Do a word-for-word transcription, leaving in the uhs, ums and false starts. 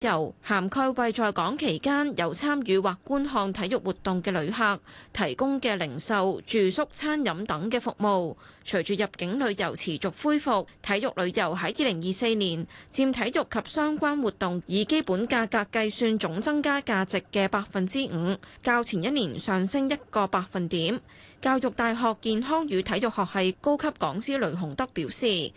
遊涵蓋為在港期間有參與或觀看體育活動嘅旅客提供嘅零售、住宿、餐飲等嘅服務。隨住入境旅遊持續恢復，體育旅遊喺二零二四年佔體育及相關活動以基本價格計算總增加價值嘅百分之五，較前一年上升一個百分點。教育大學健康與體育學系高級講師雷洪德表示，